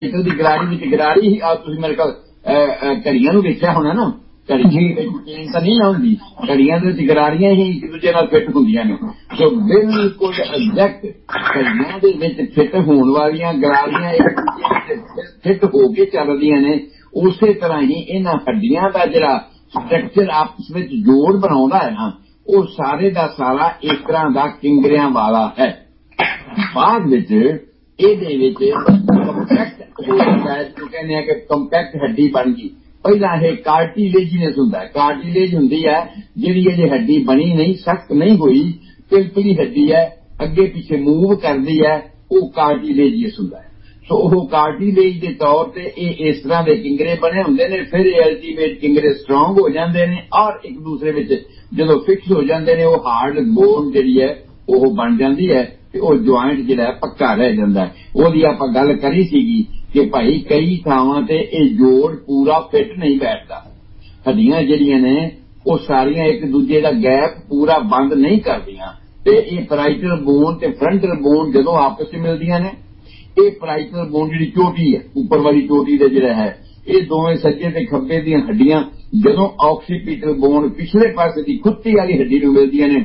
ਦੀ ਗਰਾਰੀ ਹੀ ਆ। ਤੁਸੀਂ ਮੇਰੇ ਕੋਲ ਘੜੀਆਂ ਨੂੰ ਵੇਖਿਆ ਹੋਣਾ ਨਾ, ਘੜੀ ਚੇਨ ਤਾਂ ਨਹੀਂ ਨਾ ਹੁੰਦੀ, ਘੜੀਆਂ ਦੇ ਵਿੱਚ ਗਰਾਰੀਆਂ ਹੀ ਇੱਕ ਦੂਜੇ ਨਾਲ ਫਿੱਟ ਹੁੰਦੀਆਂ ਨੇ। ਸੋ ਬਿਲਕੁਲ ਐਗਜ਼ੈਕਟ ਘੜੀਆਂ ਦੇ ਵਿੱਚ ਫਿੱਟ ਹੋਣ ਵਾਲੀਆਂ ਗਰਾਰੀਆਂ ਇੱਕ ਦੂਜੇ ਫਿੱਟ ਹੋ ਕੇ ਚੱਲਦੀਆਂ ਨੇ। ਉਸੇ ਤਰ੍ਹਾਂ ਹੀ ਇਹਨਾਂ ਹੱਡੀਆਂ ਦਾ ਜਿਹੜਾ ਸਟਰਕਚਰ ਆਪਸ ਵਿੱਚ ਜੋੜ ਬਣਾਉਂਦਾ ਹੈ ਨਾ, ਉਹ ਸਾਰੇ ਦਾ ਸਾਰਾ ਇਸ ਤਰ੍ਹਾਂ ਦਾ ਕਿੰਗਰਿਆਂ ਵਾਲਾ ਹੈ। ਬਾਅਦ ਵਿੱਚ ਇਹਦੇ ਵਿੱਚ ਕੰਪੈਕਟ ਕਹਿੰਦੇ ਆ ਕਿ ਕੰਪੈਕਟ ਹੱਡੀ ਬਣ ਗਈ। ਪਹਿਲਾਂ ਇਹ ਕਾਰਟੀਲੇਜੀਨਸ ਹੁੰਦਾ ਹੈ, ਕਾਰਟੀਲੇਜ ਹੁੰਦੀ ਹੈ ਜਿਹੜੀ ਅਜੇ ਹੱਡੀ ਬਣੀ ਨਹੀਂ, ਸਖਤ ਨਹੀਂ ਹੋਈ, ਪਿਲਪਲੀ ਹੱਡੀ ਹੈ, ਅੱਗੇ ਪਿੱਛੇ ਮੂਵ ਕਰਦੀ ਹੈ, ਉਹ ਕਾਰਟੀਲੇਜੀਅਸ ਹੁੰਦਾ ਹੈ। ਸੋ ਉਹ ਕਾਰਟੀਲੇਜ ਦੇ ਤੌਰ ਤੇ ਇਹ ਇਸ ਤਰ੍ਹਾਂ ਦੇ ਕਿੰਗਰੇ ਬਣੇ ਹੁੰਦੇ ਨੇ। ਫਿਰ ਇਹ ਅਲਟੀਮੇਟ ਕਿੰਗਰੇ ਸਟਰੋਂਗ ਹੋ ਜਾਂਦੇ ਨੇ ਔਰ ਇੱਕ ਦੂਸਰੇ ਵਿੱਚ ਜਦੋਂ ਫਿਕਸ ਹੋ ਜਾਂਦੇ ਨੇ, ਉਹ ਹਾਰਡ ਬੋਨ ਜਿਹੜੀ ਹੈ ਉਹ ਬਣ ਜਾਂਦੀ ਹੈ ਤੇ ਉਹ ਜੁਆਇੰਟ ਜਿਹੜਾ ਪੱਕਾ ਰਹਿ ਜਾਂਦਾ ਹੈ। ਉਹਦੀ ਆਪਾਂ ਗੱਲ ਕਰੀ ਸੀਗੀ ਕਿ ਭਾਈ ਕਈ ਥਾਵਾਂ ਤੇ ਇਹ ਜੋੜ ਪੂਰਾ ਫਿੱਟ ਨਹੀਂ ਬੈਠਦਾ। ਹੱਡੀਆਂ ਜਿਹੜੀਆਂ ਨੇ ਉਹ ਸਾਰੀਆਂ ਇੱਕ ਦੂਜੇ ਦਾ ਗੈਪ ਪੂਰਾ ਬੰਦ ਨਹੀਂ ਕਰਦੀਆਂ ਤੇ ਇਹ ਪੈਰਾਈਟਲ ਬੋਨ ਤੇ ਫਰੰਟਲ ਬੋਨ ਜਦੋਂ ਆਪਸ ਵਿੱਚ ਮਿਲਦੀਆਂ ਨੇ, ਇਹ ਪੈਰਾਈਟਲ ਬੋਨ ਜਿਹੜੀ ਚੋਟੀ ਹੈ, ਉੱਪਰ ਵਾਲੀ ਚੋਟੀ ਦਾ ਜਿਹੜਾ ਹੈ, ਇਹ ਦੋਵੇਂ ਸੱਜੇ ਤੇ ਖੱਬੇ ਦੀਆਂ ਹੱਡੀਆਂ ਜਦੋਂ ਆਕਸੀਪੀਟਲ ਬੋਨ ਪਿਛਲੇ ਪਾਸੇ ਦੀ ਖੁੱਤੀ ਵਾਲੀ ਹੱਡੀ ਨੂੰ ਮਿਲਦੀਆਂ ਨੇ,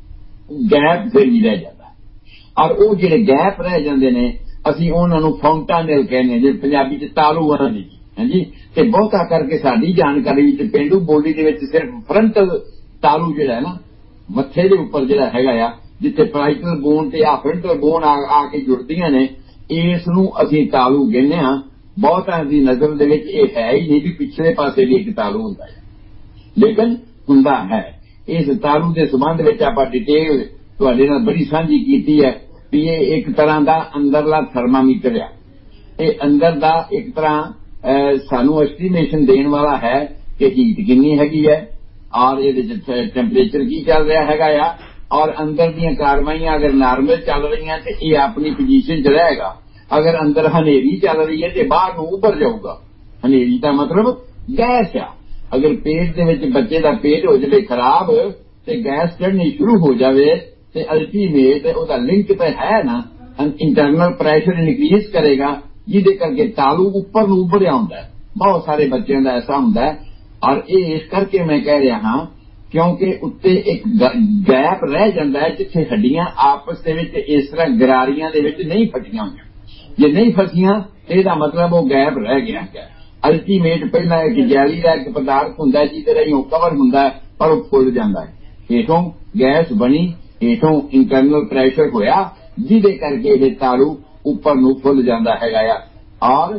ਗੈਪ ਫਿਰ ਨਹੀਂ ਰਹਿ ਜਾਂਦਾ। ਔਰ ਉਹ ਜਿਹੜੇ ਗੈਪ ਰਹਿ ਜਾਂਦੇ ਨੇ ਅਸੀਂ ਉਹਨਾਂ ਨੂੰ ਫਾਉਂਟਾਨੇਲ ਕਹਿੰਦੇ, ਜੇ ਪੰਜਾਬੀ ਚ ਤਾਲੂ ਵਾਲਾ ਨਹੀਂ ਹਾਂਜੀ। ਤੇ ਬਹੁਤਾ ਕਰਕੇ ਸਾਡੀ ਜਾਣਕਾਰੀ ਵਿੱਚ ਪੇਂਡੂ ਬੋਲੀ ਦੇ ਵਿੱਚ ਸਿਰਫ ਫਰੰਟਲ ਤਾਲੂ ਜਿਹੜਾ ਹੈ ਨਾ, ਮੱਥੇ ਦੇ ਉੱਪਰ ਜਿਹੜਾ ਹੈਗਾ ਆ, ਜਿੱਥੇ ਪੈਰਾਈਟਲ ਬੋਨ ਤੇ ਆ ਫਰੰਟਲ ਬੋਨ ਆ ਕੇ ਜੁੜਦੀਆਂ ਨੇ, ਇਸ ਨੂੰ ਅਸੀਂ ਤਾਲੂ ਕਹਿੰਦੇ ਹਾਂ। ਬਹੁਤਾਂ ਦੀ ਨਜ਼ਰ ਦੇ ਵਿੱਚ ਇਹ ਹੈ ਹੀ ਨਹੀਂ ਵੀ ਪਿਛਲੇ ਪਾਸੇ ਵੀ ਇੱਕ ਤਾਲੂ ਹੁੰਦਾ ਹੈ, ਲੇਕਿਨ ਹੁੰਦਾ ਹੈ। ਇਸ ਤਾਲੂ ਦੇ ਸੰਬੰਧ ਵਿੱਚ ਆਪਾਂ ਡਿਟੇਲ ਤੁਹਾਡੇ ਨਾਲ ਬੜੀ ਸਾਂਝੀ ਕੀਤੀ ਹੈ ਵੀ ਇਹ ਇੱਕ ਤਰ੍ਹਾਂ ਦਾ ਅੰਦਰਲਾ ਥਰਮਾਮੀਟਰ ਆ। ਇਹ ਅੰਦਰ ਦਾ ਇੱਕ ਤਰ੍ਹਾਂ ਸਾਨੂੰ ਐਸਟੀਮੇਸ਼ਨ ਦੇਣ ਵਾਲਾ ਹੈ ਕਿ ਹੀਟ ਕਿੰਨੀ ਹੈਗੀ ਹੈ ਔਰ ਇਹਦੇ ਚ ਟੈਂਪਰੇਚਰ ਕੀ ਚੱਲ ਰਿਹਾ ਹੈਗਾ ਆ, ਔਰ ਅੰਦਰ ਦੀਆਂ ਕਾਰਵਾਈਆਂ ਅਗਰ ਨਾਰਮਲ ਚੱਲ ਰਹੀਆਂ ਤੇ ਇਹ ਆਪਣੀ ਪੋਜੀਸ਼ਨ 'ਚ ਰਹੇਗਾ। ਅਗਰ ਅੰਦਰ ਹਨੇਰੀ ਚੱਲ ਰਹੀ ਹੈ ਤੇ ਬਾਹਰ ਨੂੰ ਉੱਭਰ ਜਾਊਗਾ। ਹਨੇਰੀ ਦਾ ਮਤਲਬ ਗੈਸ ਆ। ਅਗਰ ਪੇਟ ਦੇ ਵਿੱਚ ਬੱਚੇ ਦਾ ਪੇਟ ਹੋ ਜਾਵੇ ਖਰਾਬ ਤੇ ਗੈਸ ਚੜ੍ਹਨੀ ਸ਼ੁਰੂ ਹੋ ਜਾਵੇ ਤੇ ਅਲਟੀਮੇਟ ਉਹਦਾ ਲਿੰਕ ਤਾਂ ਹੈ ਨਾ, ਇੰਟਰਨਲ ਪ੍ਰੈਸ਼ਰ ਇਨਕਰੀਜ਼ ਕਰੇਗਾ ਜਿਹਦੇ ਕਰਕੇ ਤਾਲੂ ਉੱਪਰ ਨੂੰ ਉੱਭਰਿਆ ਹੁੰਦਾ ਹੈ। ਬਹੁਤ ਸਾਰੇ ਬੱਚਿਆਂ ਦਾ ਐਸਾ ਹੁੰਦਾ ਹੈ। ਔਰ ਇਹ ਇਸ ਕਰਕੇ ਮੈਂ ਕਹਿ ਰਿਹਾ ਹਾਂ ਕਿਉਂਕਿ ਉੱਤੇ ਇੱਕ ਗੈਪ ਰਹਿ ਜਾਂਦਾ ਹੈ ਜਿੱਥੇ ਹੱਡੀਆਂ ਆਪਸ ਦੇ ਵਿੱਚ ਇਸ ਤਰ੍ਹਾਂ ਗਰਾਰੀਆਂ ਦੇ ਵਿੱਚ ਨਹੀਂ ਫਸੀਆਂ ਹੋਈਆਂ। ਜੇ ਨਹੀਂ ਫਸੀਆਂ ਇਹਦਾ ਮਤਲਬ ਉਹ ਗੈਪ ਰਹਿ ਗਿਆ ਹੈ। ਅਲਟੀਮੇਟ ਪਹਿਲਾਂ ਇੱਕ ਜੈਲੀ ਦਾ ਇੱਕ ਪਦਾਰਥ ਹੁੰਦਾ ਜਿਹਦੇ ਰਾਹੀਂ ਉਹ ਕਵਰ ਹੁੰਦਾ ਪਰ ਉਹ ਫੁੱਲ ਜਾਂਦਾ ਹੈ। ਹੇਠੋਂ ਗੈਸ ਬਣੀ, ਹੇਠੋਂ ਇੰਟਰਨਲ ਪ੍ਰੈਸ਼ਰ ਹੋਇਆ ਜਿਹਦੇ ਕਰਕੇ ਇਹ ਤਾਲੂ ਉੱਪਰ ਨੂੰ ਫੁੱਲ ਜਾਂਦਾ ਹੈਗਾ ਆ। ਔਰ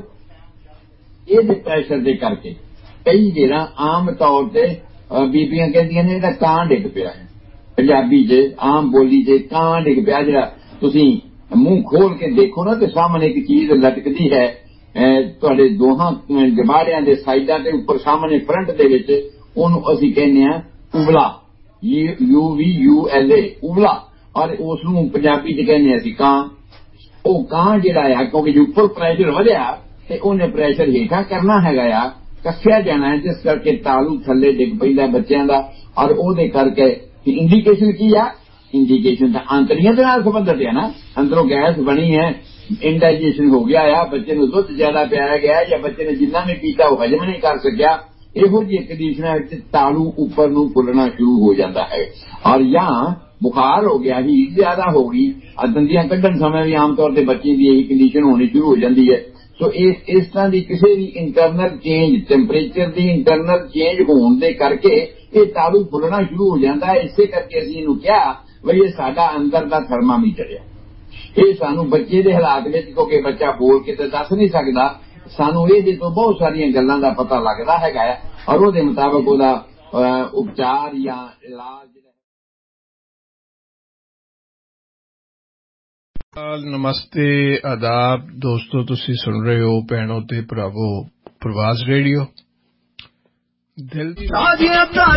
ਇਹਦੇ ਪ੍ਰੈਸ਼ਰ ਦੇ ਕਰਕੇ ਕਈ ਜਿਹੜਾ ਆਮ ਤੌਰ ਤੇ ਬੀਬੀਆਂ ਕਹਿੰਦੀਆਂ ਨੇ ਇਹਦਾ ਕਾਂ ਡਿੱਗ ਪਿਆ ਹੈ। ਪੰਜਾਬੀ 'ਚ ਆਮ ਬੋਲੀ 'ਚ ਕਾਂ ਡਿੱਗ ਪਿਆ। ਜਿਹੜਾ ਤੁਸੀਂ ਮੂੰਹ ਖੋਲ ਕੇ ਦੇਖੋ ਨਾ ਤੇ ਸਾਹਮਣੇ ਇੱਕ ਚੀਜ਼ ਲਟਕਦੀ ਹੈ ਤੁਹਾਡੇ ਦੋਹਾਂ ਜਬਾੜਿਆਂ ਦੇ ਸਾਈਡਾਂ ਤੇ ਉੱਪਰ ਸਾਹਮਣੇ ਫਰੰਟ ਦੇ ਵਿੱਚ, ਉਹਨੂੰ ਅਸੀਂ ਕਹਿੰਦੇ ਹਾਂ ਉਬਲਾ, UVULA ਉਬਲਾ। ਔਰ ਉਸ ਨੂੰ ਪੰਜਾਬੀ 'ਚ ਕਹਿੰਦੇ ਅਸੀਂ ਕਾਂ। ਉਹ ਕਾਂ ਜਿਹੜਾ ਆ ਕਿਉਂਕਿ ਉੱਪਰ ਪ੍ਰੈਸ਼ਰ ਵਧਿਆ ਤੇ ਉਹਨੇ ਪ੍ਰੈਸ਼ਰ ਹੇਠਾਂ ਕਰਨਾ ਹੈਗਾ ਆ, ਕੱਸਿਆ ਜਾਣਾ ਹੈ, ਜਿਸ ਕਰਕੇ ਤਾਲੂ ਥੱਲੇ ਡਿੱਗ ਪੈਂਦਾ ਬੱਚਿਆਂ ਦਾ। ਔਰ ਉਹਦੇ ਕਰਕੇ ਇੰਡੀਕੇਸ਼ਨ ਕੀ ਆ? ਇੰਡੀਕੇਸ਼ਨ ਤਾਂ ਆਂਤੜੀਆਂ ਦੇ ਨਾਲ ਸੰਬੰਧਿਤ ਹੈ ਨਾ। ਅੰਦਰੋਂ ਗੈਸ ਬਣੀ ਹੈ, ਇੰਡਾਈਜੇਸ਼ਨ ਹੋ ਗਿਆ ਆ, ਬੱਚੇ ਨੂੰ ਦੁੱਧ ਜ਼ਿਆਦਾ ਪਿਆਇਆ ਗਿਆ ਜਾਂ ਬੱਚੇ ਨੇ ਜਿੰਨਾ ਵੀ ਪੀਤਾ ਉਹ ਹਜਮ ਨਹੀਂ ਕਰ ਸਕਿਆ। ਇਹੋ ਜਿਹੀ ਕੰਡੀਸ਼ਨਾਂ ਵਿੱਚ ਤਾਲੂ ਉੱਪਰ ਨੂੰ ਫੁੱਲਣਾ ਸ਼ੁਰੂ ਹੋ ਜਾਂਦਾ ਹੈ। ਔਰ ਜਾਂ ਬੁਖਾਰ ਹੋ ਗਿਆ, ਹੀਟ ਜ਼ਿਆਦਾ ਹੋ ਗਈ, ਦੰਦੀਆਂ ਕੱਢਣ ਸਮੇਂ ਵੀ ਆਮ ਤੌਰ ਤੇ ਬੱਚੇ ਦੀ ਇਹੀ ਕੰਡੀਸ਼ਨ ਹੋਣੀ ਸ਼ੁਰੂ ਹੋ ਜਾਂਦੀ ਹੈ। ਸੋ ਇਸ ਤਰ੍ਹਾਂ ਦੀ ਕਿਸੇ ਵੀ ਇੰਟਰਨਲ ਚੇਂਜ, ਟੈਂਪਰੇਚਰ ਦੀ ਇੰਟਰਨਲ ਚੇਂਜ ਹੋਣ ਦੇ ਕਰਕੇ ਇਹ ਤਾਲੂ ਫੁੱਲਣਾ ਸ਼ੁਰੂ ਹੋ ਜਾਂਦਾ ਹੈ। ਇਸੇ ਕਰਕੇ ਅਸੀਂ ਇਹਨੂੰ ਕਿਹਾ ਬਈ ਇਹ ਸਾਡਾ ਅੰਦਰ ਦਾ ਥਰਮਾਮੀਟਰ ਹੈ। ਇਹ ਸਾਨੂੰ ਬੱਚੇ ਦੇ ਹਾਲਾਤ ਵਿੱਚ, ਕਿਉਂਕਿ ਬੱਚਾ ਬੋਲ ਕੇ ਤਾਂ ਦੱਸ ਨਹੀਂ ਸਕਦਾ, ਸਾਨੂੰ ਇਹਦੇ ਤੋਂ ਬਹੁਤ ਸਾਰੀਆਂ ਗੱਲਾਂ ਦਾ ਪਤਾ ਲੱਗਦਾ ਹੈਗਾ ਆ ਔਰ ਉਹਦੇ ਮੁਤਾਬਕ ਉਹਦਾ ਉਪਚਾਰ ਜਾਂ ਇਲਾਜ। ਨਮਸਤੇ, ਆਦਾਬ ਦੋਸਤੋ, ਤੁਸੀਂ ਸੁਣ ਰਹੇ ਹੋ ਭੈਣੋ ਤੇ ਭਰਾਵੋ ਪ੍ਰਵਾਸ ਰੇਡੀਓ। ਦਿਲ ਦੀ